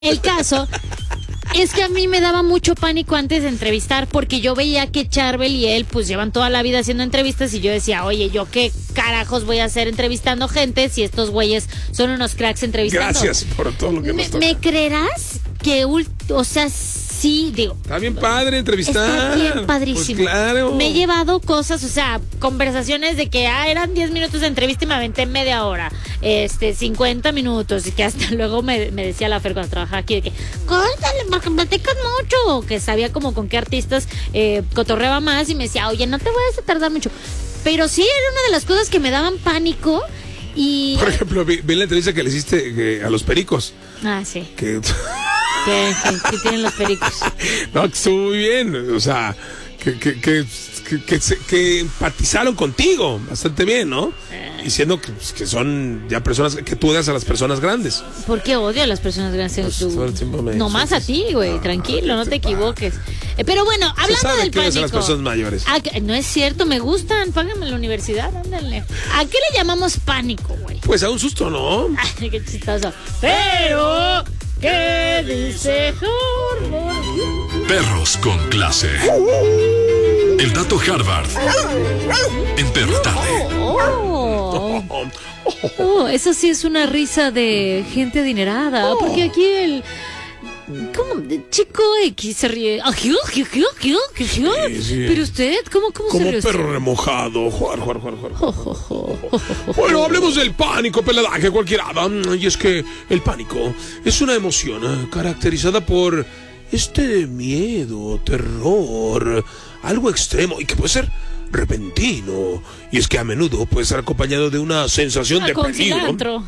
El caso es que a mí me daba mucho pánico antes de entrevistar porque yo veía que Charbel y él pues llevan toda la vida haciendo entrevistas y yo decía, oye, ¿yo qué carajos voy a hacer entrevistando gente si estos güeyes son unos cracks entrevistando? Gracias por todo lo que nos toca. ¿Me creerás que, o sea, sí, digo... Está bien padre entrevistar. Está bien padrísimo. Pues claro. Me he llevado cosas, o sea, conversaciones de que eran 10 minutos de entrevista y me aventé media hora, 50 minutos, y que hasta luego me decía la Fer cuando trabajaba aquí, de que, córtale, porque platicas mucho, que sabía como con qué artistas cotorreaba más, y me decía, oye, no te voy a tardar mucho. Pero sí, era una de las cosas que me daban pánico. Y... Por ejemplo, vi la entrevista que le hiciste a los Pericos. Ah, sí. Que... ¿Qué tienen los Pericos? No, que estuvo muy bien. O sea, que empatizaron contigo bastante bien, ¿no? Diciendo que son ya personas, que tú odias a las personas grandes. ¿Por qué odio a las personas grandes? Pues, todo el tiempo me no dices, más a ti, güey, tranquilo, no te equivoques. Pero bueno, hablando del pánico. A las personas mayores. No es cierto, me gustan, págame la universidad, ándale. ¿A qué le llamamos pánico, güey? Pues a un susto, ¿no? Ay, qué chistoso. Pero, ¿qué dice Harvard? Perros con clase. El dato Harvard. En Perro Tarde. Eso sí es una risa de gente adinerada. Porque aquí el... ¿Cómo? Chico X se ríe. Sí. Pero usted, ¿cómo se ríe? Como perro remojado. Juar. Bueno, hablemos del pánico, peladaje, cualquiera. Y es que el pánico es una emoción caracterizada por este miedo, terror, algo extremo y que puede ser repentino. Y es que a menudo puede ser acompañado de una sensación de con peligro. cilantro.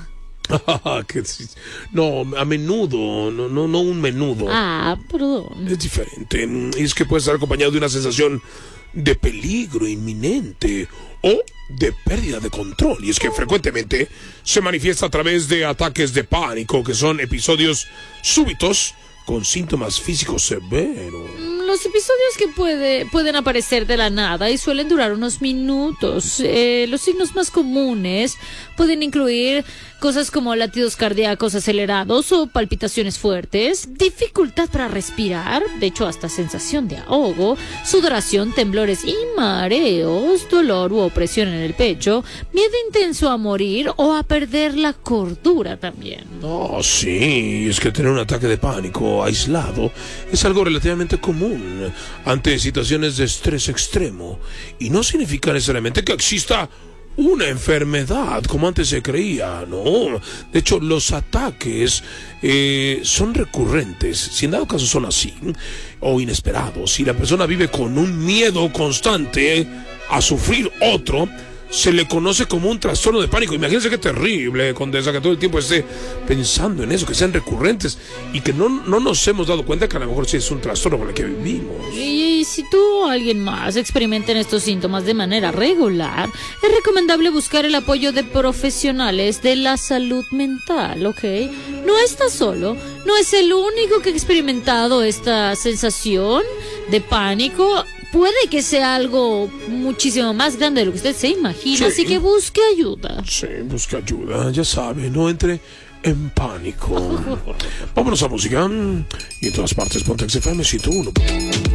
No, a menudo, no un menudo. Ah, perdón. Es diferente. Y es que puede estar acompañado de una sensación de peligro inminente o de pérdida de control. Y es que frecuentemente se manifiesta a través de ataques de pánico, que son episodios súbitos con síntomas físicos severos. Los episodios que pueden aparecer de la nada y suelen durar unos minutos. Los signos más comunes pueden incluir cosas como latidos cardíacos acelerados o palpitaciones fuertes, dificultad para respirar, de hecho hasta sensación de ahogo, sudoración, temblores y mareos, dolor u opresión en el pecho, miedo intenso a morir o a perder la cordura también. Oh, sí, es que tener un ataque de pánico aislado es algo relativamente común ante situaciones de estrés extremo y no significa necesariamente que exista una enfermedad como antes se creía, no. De hecho, los ataques son recurrentes, si en dado caso son así o inesperados. Si la persona vive con un miedo constante a sufrir otro, se le conoce como un trastorno de pánico. Imagínense qué terrible, Condesa, que todo el tiempo esté pensando en eso, que sean recurrentes y que no nos hemos dado cuenta que a lo mejor sí es un trastorno con el que vivimos. Y si tú o alguien más experimenten estos síntomas de manera regular, es recomendable buscar el apoyo de profesionales de la salud mental, ¿ok? No está solo, no es el único que ha experimentado esta sensación de pánico. Puede que sea algo muchísimo más grande de lo que usted se imagina, sí. Así que busque ayuda. Sí, busque ayuda, ya sabe, no entre en pánico. Vámonos a música. Y en todas partes, Pontex FM 101.